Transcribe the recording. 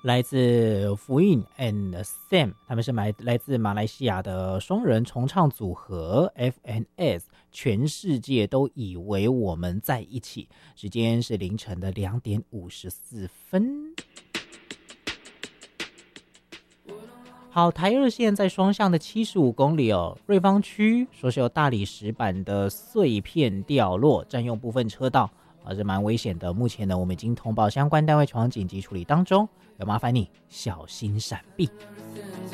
来自福印 and Sam， 他们是来自马来西亚的双人重唱组合 FNS， 全世界都以为我们在一起。时间是凌晨的2点54分。好，台二线在双向的75公里哦，瑞芳区说是有大理石板的碎片掉落，占用部分车道，是蛮危险的。目前呢，我们已经通报相关单位前往紧急处理当中，要麻烦你小心闪避。